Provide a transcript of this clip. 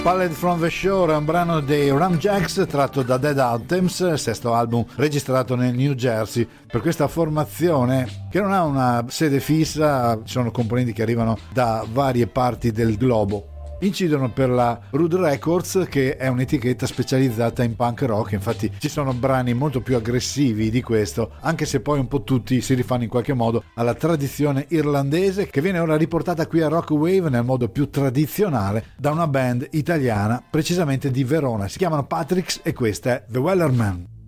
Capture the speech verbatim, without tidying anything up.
Pallet from the Shore è un brano dei Ramjacks tratto da Dead Anthems, sesto album registrato nel New Jersey. Per questa formazione, che non ha una sede fissa, ci sono componenti che arrivano da varie parti del globo. Incidono per la Rude Records, che è un'etichetta specializzata in punk rock. Infatti ci sono brani molto più aggressivi di questo, anche se poi un po' tutti si rifanno in qualche modo alla tradizione irlandese, che viene ora riportata qui a Rock Wave nel modo più tradizionale da una band italiana, precisamente di Verona. Si chiamano Patricks e questa è The Wellerman.